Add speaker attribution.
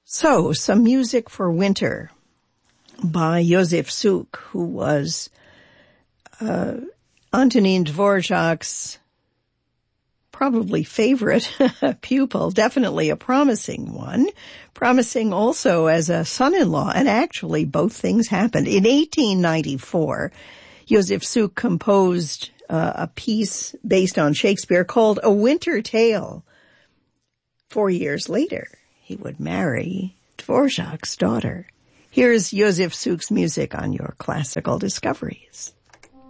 Speaker 1: So, some music for winter by Josef Suk, who was Antonin Dvorak's probably favorite pupil, definitely a promising one, promising also as a son-in-law, and actually both things happened. In 1894, Josef Suk composed a piece based on Shakespeare called A Winter Tale. 4 years later, he would marry Dvorak's daughter. Here's Josef Suk's music on your Classical Discoveries.